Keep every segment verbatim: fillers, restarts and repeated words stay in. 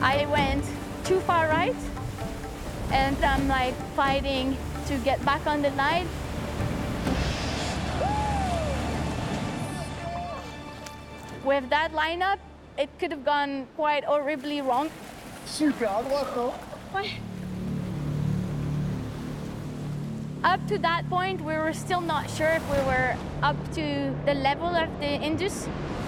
I went too far right, and I'm like fighting to get back on the line. With that lineup, it could have gone quite horribly wrong. Super à droite, non? Ouais. Up to that point, we were still not sure if we were up to the level of the Indus.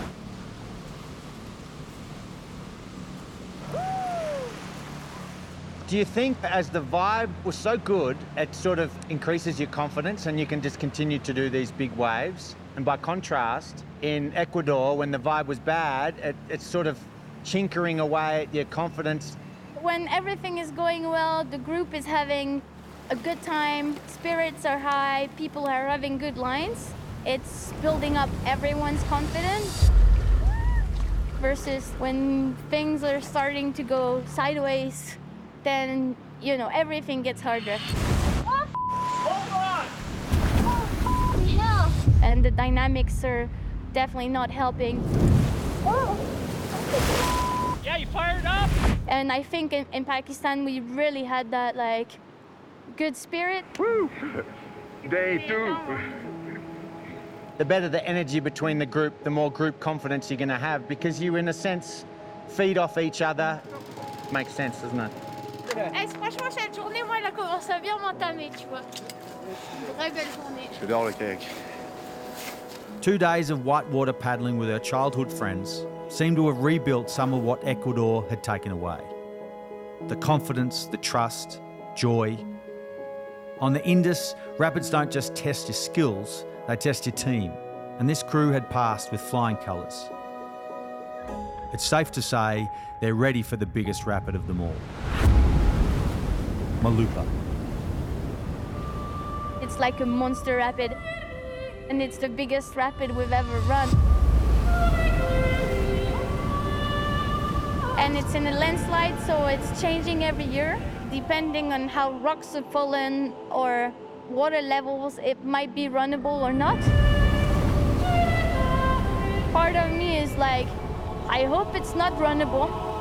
Do you think as the vibe was so good, it sort of increases your confidence and you can just continue to do these big waves? And by contrast, in Ecuador, when the vibe was bad, it, it's sort of chinkering away at your confidence. When everything is going well, the group is having a good time, spirits are high, people are having good lines, it's building up everyone's confidence. Versus when things are starting to go sideways, then, you know, everything gets harder. Hold on! Oh, hell. And the dynamics are definitely not helping. Oh. Yeah, you fired up? And I think in, in Pakistan, we really had that, like, good spirit. Woo! Day two. The better the energy between the group, the more group confidence you're going to have, because you, in a sense, feed off each other. Makes sense, doesn't it? Hey, franchement, cette journée, moi, elle a commencé à bien m'entamer, tu vois. Vraie belle journée. J'adore le cake. Two days of whitewater paddling with her childhood friends seemed to have rebuilt some of what Ecuador had taken away. The confidence, the trust, joy. On the Indus, rapids don't just test your skills, they test your team. And this crew had passed with flying colours. It's safe to say they're ready for the biggest rapid of them all. Malupa. It's like a monster rapid, and it's the biggest rapid we've ever run. And it's in a landslide, so it's changing every year. Depending on how rocks have fallen or water levels, it might be runnable or not. Part of me is like, I hope it's not runnable.